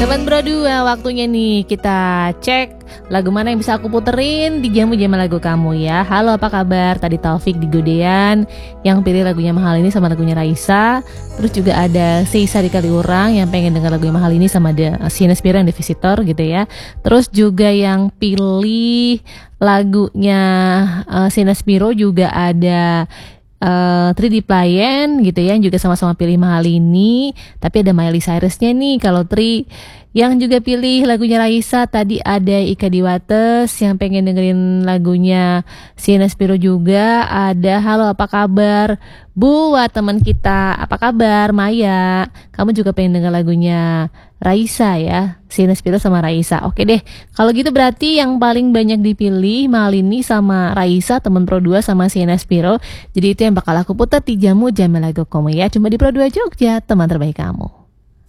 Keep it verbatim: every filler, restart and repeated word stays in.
Teman Bro dua, waktunya nih kita cek lagu mana yang bisa aku puterin di jamu-jamu lagu kamu ya. Halo, apa kabar? Tadi Taufik di Godean yang pilih lagunya Mahal Ini sama lagunya Raisa. Terus juga ada Seisa di Kaliurang yang pengen dengar lagunya Mahal Ini sama The Sinespira yang The Visitor gitu ya. Terus juga yang pilih lagunya uh, Sinespiro juga ada Uh, tiga D Playen gitu ya, yang juga sama-sama pilih Mahal Ini. Tapi ada Miley Cyrusnya nih kalau Tri. Yang juga pilih lagunya Raisa tadi ada Ika Diwates yang pengen dengerin lagunya Sinespiro juga. Ada Halo apa kabar buat teman kita, apa kabar Maya, kamu juga pengen denger lagunya Raisa ya, Sinespiro sama Raisa. Oke deh, kalau gitu berarti yang paling banyak dipilih Mahal Ini sama Raisa, temen Pro dua sama Sinespiro. Jadi itu yang bakal aku putar di jamu jamu lagu kamu ya, cuma di Pro dua Jogja, teman terbaik kamu.